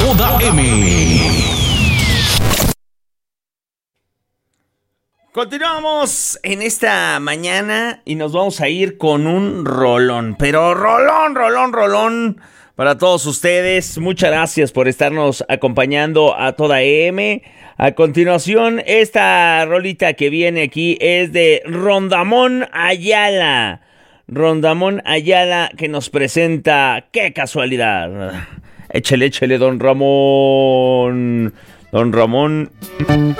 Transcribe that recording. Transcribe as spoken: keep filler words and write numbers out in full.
Joda M. Continuamos en esta mañana y nos vamos a ir con un rolón, pero rolón, rolón, rolón para todos ustedes. Muchas gracias por estarnos acompañando a Toda M. A continuación, esta rolita que viene aquí es de Rondamón Ayala. Rondamón Ayala que nos presenta ¡Qué casualidad! Échele, échele, don Ramón. Don Ramón.